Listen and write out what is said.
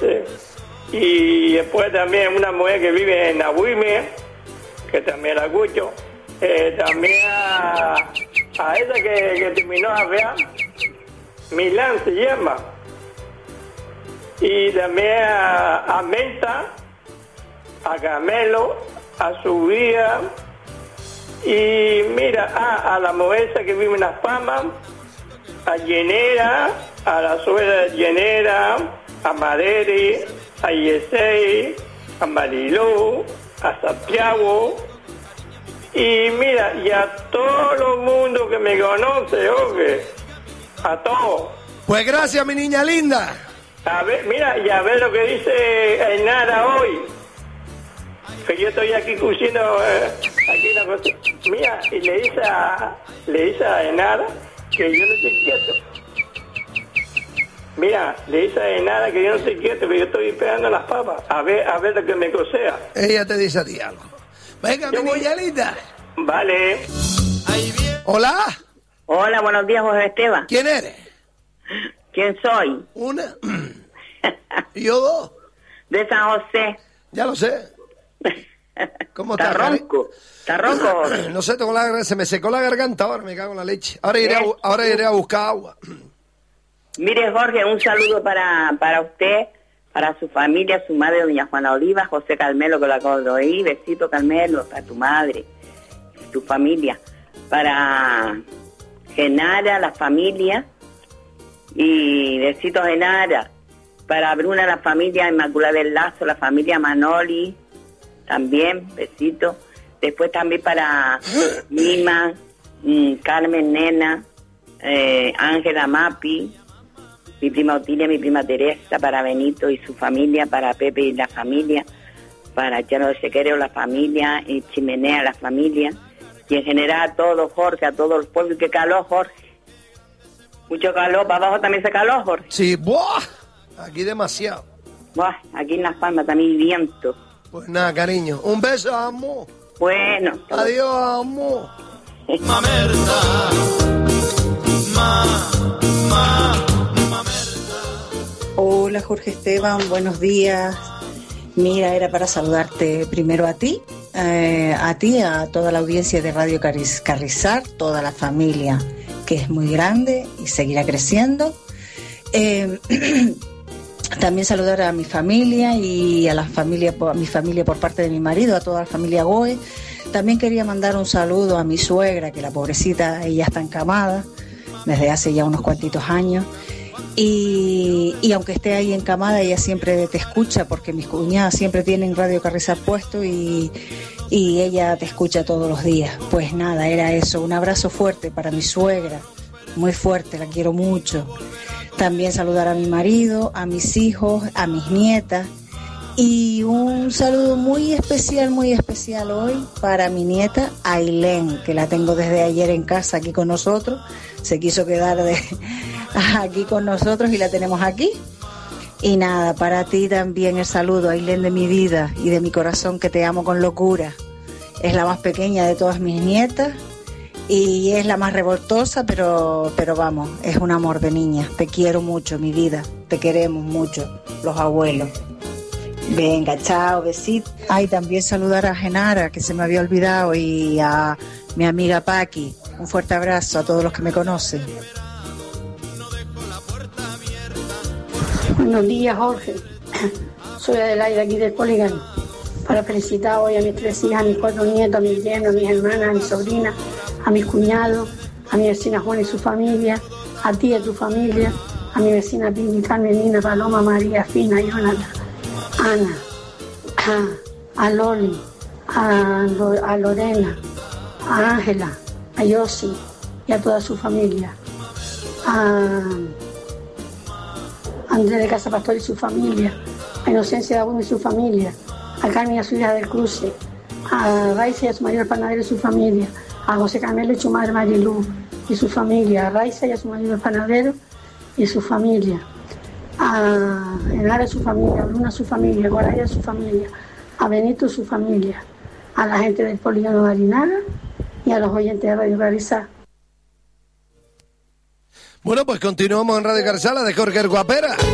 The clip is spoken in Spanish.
ese. Y después también una mujer que vive en Agüime, que también la escucho. También a esa que terminó a ver, Milán se llama. Y también a Menta, a Camelo, a Subía. Y mira, a la mujer esa que vive en Las Palmas, a Llenera, a la suegra de Llenera, a Maderi, a Yesey, a Marilú, a Santiago, y mira, y a todo el mundo que me conoce, oye, a todos. Pues gracias, mi niña linda. A ver, mira, y a ver lo que dice Ainara hoy, que yo estoy aquí cociendo aquí la cosa. Mira, y le dice a Ainara que yo no estoy quieto. Mira, le dice a Ainara que yo no estoy quieto, que yo estoy esperando las papas. A ver lo que me cosea. Ella te dice a ti algo. Venga, mi niña linda. Vale. Hola. Hola, buenos días, José Esteban. ¿Quién eres? ¿Quién soy? Una. ¿Y yo dos? De San José. Ya lo sé. ¿Cómo está? ¿Estás ronco? ¿Está ronco? No sé, se me secó la garganta ahora, me cago en la leche. Ahora iré a buscar agua. Mire, Jorge, un saludo para usted, para su familia, su madre, doña Juana Oliva, José Carmelo, que lo acabo de oír. Besito, Carmelo, para tu madre, tu familia. Para Genara, la familia. Y besito, Genara. Para Bruna, la familia Inmaculada del Lazo, la familia Manoli, también, besito. Después también para Mima, Carmen Nena, Ángela Mapi, mi prima Otilia, mi prima Teresa, para Benito y su familia, para Pepe y la familia, para Llano de Sequereo, la familia, y Chimenea, la familia, y en general a todos, Jorge, a todos los pueblos. ¡Qué calor, Jorge! Mucho calor. ¿Para abajo también se calor, Jorge? Sí, ¡buah! Aquí demasiado. Buah, aquí en Las Palmas también viento. Pues nada, cariño. Un beso, amor. Bueno. Adiós, amor. Mamerta. Hola, Jorge Esteban, buenos días. Mira, era para saludarte primero a ti, a toda la audiencia de Radio Carrizal, toda la familia, que es muy grande y seguirá creciendo. También saludar a mi familia y a mi familia por parte de mi marido, a toda la familia Goe. También quería mandar un saludo a mi suegra, que la pobrecita, ella está encamada desde hace ya unos cuantitos años. Y aunque esté ahí encamada, ella siempre te escucha, porque mis cuñadas siempre tienen Radio Carrizal puesto y ella te escucha todos los días. Pues nada, era eso. Un abrazo fuerte para mi suegra, muy fuerte, la quiero mucho. También saludar a mi marido, a mis hijos, a mis nietas. Y un saludo muy especial hoy para mi nieta Ailén, que la tengo desde ayer en casa aquí con nosotros. Se quiso quedar aquí con nosotros y la tenemos aquí. Y nada, para ti también el saludo, Ailén, de mi vida y de mi corazón, que te amo con locura. Es la más pequeña de todas mis nietas y es la más revoltosa, pero vamos, es un amor de niña. Te quiero mucho, mi vida, te queremos mucho, los abuelos. Venga, chao, besito. Ay, también saludar a Genara, que se me había olvidado, y a mi amiga Paqui. Un fuerte abrazo a todos los que me conocen. Buenos días, Jorge. Soy Adelaida, aquí del Polígono. Para felicitar hoy a mis 3 hijas, a mis 4 nietos, a mis yernos, a mis hermanas, a mis sobrinas, a mis cuñados, a mi vecina Juana y su familia, a ti y a tu familia, a mi vecina Pini, Carmen, Nina, Paloma, María, Fina, Jonathan, Ana, a Loli, a Lorena, a Ángela, a Yossi y a toda su familia, a Andrés de Casa Pastor y su familia, a Inocencia de Abuno y su familia, a Carmen y a su hija del Cruce, a Raiza y a su marido el panadero y su familia, a José Carmelo y su madre Marilú y su familia, a Raiza y a su marido el panadero y su familia, a Enara y su familia, a Bruna y su familia, a Guaraya y su familia, a Benito y su familia, a la gente del Polígono de Arinara y a los oyentes de Radio Carrizal. Bueno, pues continuamos en Radio Carrizal de Jorge Guapera.